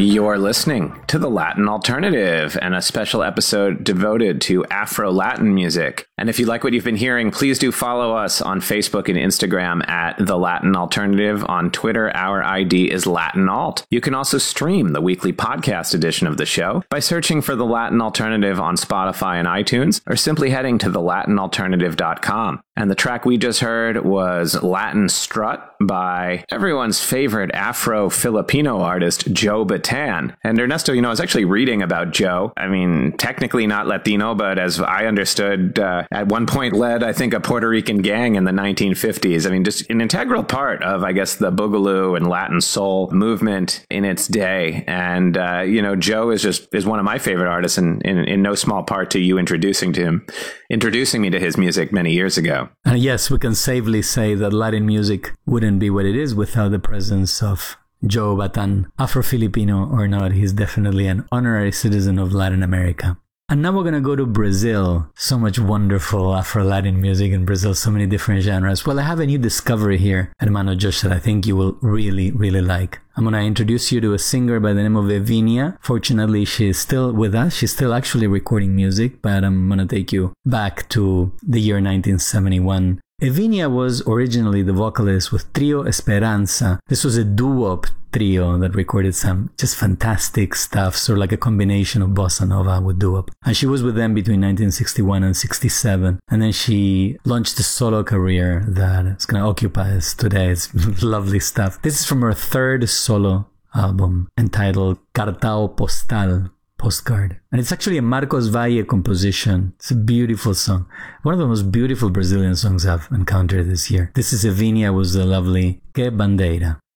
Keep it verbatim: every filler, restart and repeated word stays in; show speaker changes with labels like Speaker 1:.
Speaker 1: You're listening to The Latin Alternative and a special episode devoted to Afro-Latin music. And if you like what you've been hearing, please do follow us on Facebook and Instagram at The Latin Alternative. On Twitter, our I D is Latin Alt. You can also stream the weekly podcast edition of the show by searching for The Latin Alternative on Spotify and iTunes, or simply heading to the latin alternative dot com. And the track we just heard was Latin Strut by everyone's favorite Afro-Filipino artist, Joe Bataan. And Ernesto, you know, I was actually reading about Joe. I mean, technically not Latino, but as I understood, uh, at one point led, I think, a Puerto Rican gang in the nineteen fifties. I mean, just an integral part of, I guess, the Boogaloo and Latin soul movement in its day. And, uh, you know, Joe is just is one of my favorite artists, and in, in, in no small part to you introducing to him, introducing me to his music many years ago.
Speaker 2: And yes, we can safely say that Latin music wouldn't be what it is without the presence of Joe Bataan. Afro-Filipino or not, he's definitely an honorary citizen of Latin America. And now we're going to go to Brazil. So much wonderful Afro-Latin music in Brazil, so many different genres. Well, I have a new discovery here, Hermano Josh, that I think you will really, really like. I'm going to introduce you to a singer by the name of Evinia. Fortunately, she's still with us. She's still actually recording music, but I'm going to take you back to the year nineteen seventy-one. Evinia was originally the vocalist with Trio Esperanza. This was a doo-wop trio that recorded some just fantastic stuff, sort of like a combination of bossa nova with doo-wop. And she was with them between nineteen sixty-one and sixty-seven. And then she launched a solo career that is going to occupy us today. It's lovely stuff. This is from her third solo album entitled Cartao Postal. Postcard. And it's actually a Marcos Valle composition. It's a beautiful song. One of the most beautiful Brazilian songs I've encountered this year. This is Evinia with the lovely Que Bandeira.